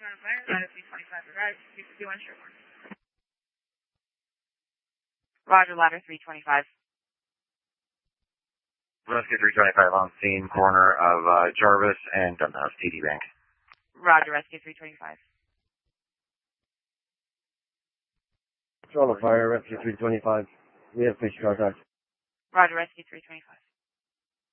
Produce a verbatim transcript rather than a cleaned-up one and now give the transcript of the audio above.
on fire, Ladder three twenty-five, right, two fifty-one Sherborne. Roger, Ladder three twenty-five. Rescue three twenty-five on scene, corner of uh, Jarvis and Dundas, T D Bank. Roger, Rescue three twenty-five. Control of fire, Rescue three twenty-five. We have fish contact. Roger, Rescue three twenty-five.